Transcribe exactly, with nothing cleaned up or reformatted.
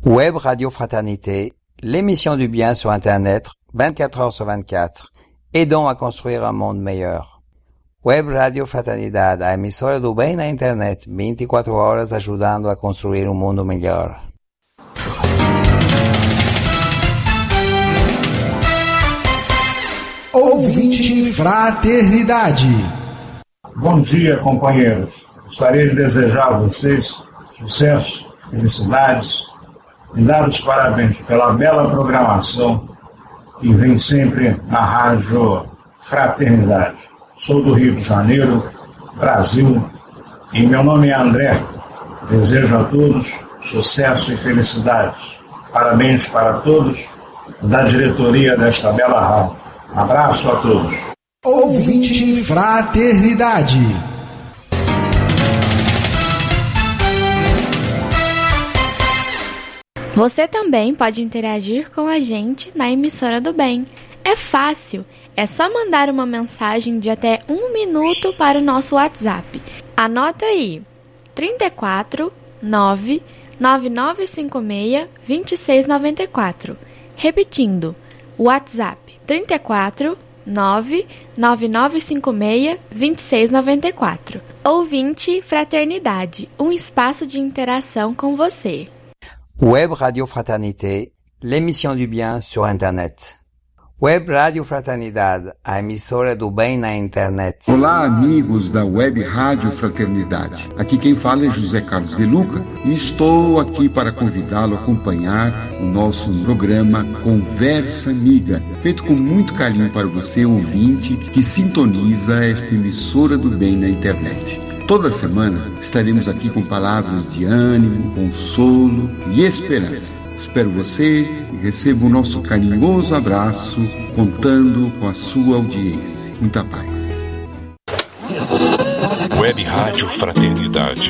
Web Radio Fraternité, l'émission du bien sur Internet, vingt-quatre heures sur vingt-quatre, aidons a construir um mundo melhor. Web Radio Fraternidade, a emissora do bem na internet, vinte e quatro horas ajudando a construir um mundo melhor. Ouvinte Fraternidade. Bom dia, companheiros. Gostaria de desejar a vocês sucesso, felicidades e dar os parabéns pela bela programação que vem sempre na Rádio Fraternidade. Sou do Rio de Janeiro, Brasil, e meu nome é André. Desejo a todos sucesso e felicidades. Parabéns para todos da diretoria desta bela rádio. Abraço a todos. Ouvinte Fraternidade. Você também pode interagir com a gente na emissora do bem. É fácil, é só mandar uma mensagem de até um minuto para o nosso WhatsApp. Anota aí, trinta e quatro, nove, nove nove cinco seis, dois seis nove quatro. Repetindo, WhatsApp trinta e quatro, nove, nove nove cinco seis, dois seis nove quatro. Ouvinte Fraternidade, um espaço de interação com você. Web Radio Fraternité, l'émission du bien sur Internet. Web Radio Fraternidade, a emissora do bem na internet. Olá, amigos da Web Rádio Fraternidade. Aqui quem fala é José Carlos de Luca e estou aqui para convidá-lo a acompanhar o nosso programa Conversa Amiga, feito com muito carinho para você, ouvinte, que sintoniza esta emissora do bem na internet. Toda semana estaremos aqui com palavras de ânimo, consolo e esperança. Espero você e receba o nosso carinhoso abraço, contando com a sua audiência. Muita paz. Web Rádio Fraternidade.